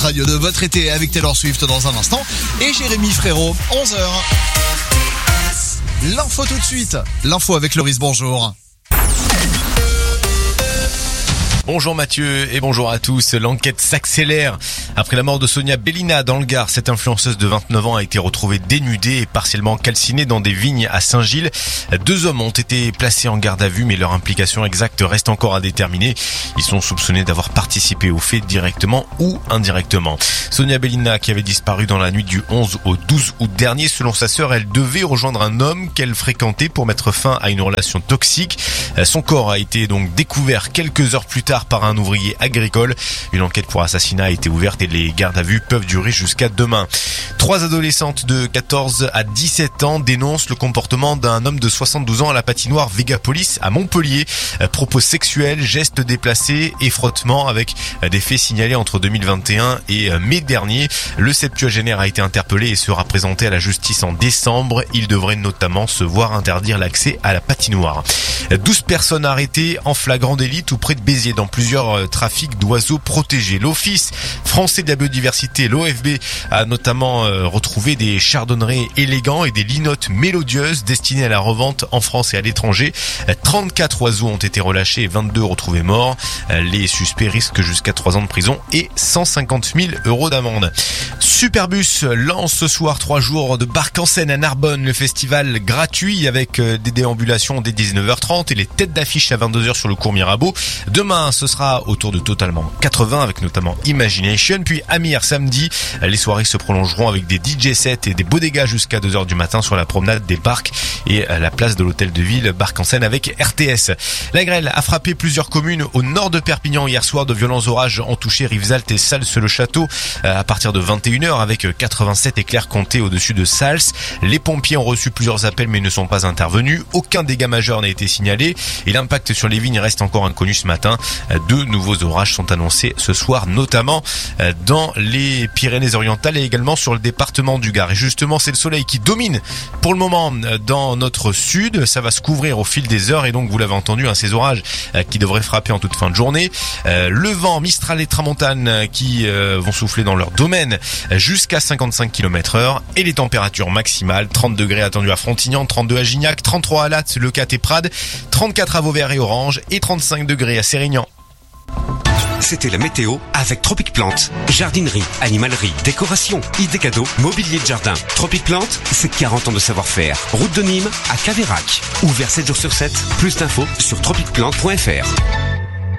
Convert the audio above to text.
radio de votre été avec Taylor Swift dans un instant et Jérémy Frérot, 11h. L'info tout de suite. L'info avec Loris, bonjour. Bonjour Mathieu et bonjour à tous. L'enquête s'accélère. Après la mort de Sonia Bellina dans le Gard, cette influenceuse de 29 ans a été retrouvée dénudée et partiellement calcinée dans des vignes à Saint-Gilles. 2 hommes ont été placés en garde à vue, mais leur implication exacte reste encore à déterminer. Ils sont soupçonnés d'avoir participé au fait directement ou indirectement. Sonia Bellina, qui avait disparu dans la nuit du 11 au 12 août dernier, selon sa sœur, elle devait rejoindre un homme qu'elle fréquentait pour mettre fin à une relation toxique. Son corps a été donc découvert quelques heures plus tard par un ouvrier agricole. Une enquête pour assassinat a été ouverte et les gardes à vue peuvent durer jusqu'à demain. 3 adolescentes de 14 à 17 ans dénoncent le comportement d'un homme de 72 ans à la patinoire Vegapolis à Montpellier. Propos sexuels, gestes déplacés et frottements avec des faits signalés entre 2021 et mai dernier. Le septuagénaire a été interpellé et sera présenté à la justice en décembre. Il devrait notamment se voir interdire l'accès à la patinoire. 12 personnes arrêtées en flagrant délit tout près de Béziers dans plusieurs trafics d'oiseaux protégés. L'Office français de la biodiversité, l'OFB, a notamment retrouvé des chardonnerets élégants et des linottes mélodieuses destinées à la revente en France et à l'étranger. 34 oiseaux ont été relâchés et 22 retrouvés morts. Les suspects risquent jusqu'à 3 ans de prison et 150 000 € d'amende. Superbus lance ce soir 3 jours de Barque en Seine à Narbonne, le festival gratuit avec des déambulations dès 19h30 et les têtes d'affiche à 22h sur le cours Mirabeau. Demain, ce sera autour de Totalement 80 avec notamment Imagination. Puis Amir samedi, les soirées se prolongeront avec des DJ sets et des bodegas jusqu'à 2h du matin sur la promenade des Parcs et la place de l'hôtel de ville Barque en Seine avec RTS. La grêle a frappé plusieurs communes au nord de Perpignan hier soir. De violents orages ont touché Rivesaltes et Sals-le-Château à partir de 21h avec 87 éclairs comptés au-dessus de Sals. Les pompiers ont reçu plusieurs appels mais ne sont pas intervenus. Aucun dégât majeur n'a été signalé et l'impact sur les vignes reste encore inconnu ce matin. 2 nouveaux orages sont annoncés ce soir, notamment dans les Pyrénées-Orientales et également sur le département du Gard. Et justement, c'est le soleil qui domine pour le moment dans notre sud. Ça va se couvrir au fil des heures et donc, vous l'avez entendu, ces orages qui devraient frapper en toute fin de journée. Le vent, Mistral et Tramontane qui vont souffler dans leur domaine jusqu'à 55 km/h et les températures maximales, 30 degrés attendus à Frontignan, 32 à Gignac, 33 à Lattes, Leucate et Prades, 34 à Vauvert et Orange et 35 degrés à Sérignan. C'était la météo avec Tropic Plante. Jardinerie, animalerie, décoration, idées cadeaux, mobilier de jardin. Tropic Plante, c'est 40 ans de savoir-faire. Route de Nîmes à Caveyrac. Ouvert 7 jours sur 7. Plus d'infos sur tropicplante.fr.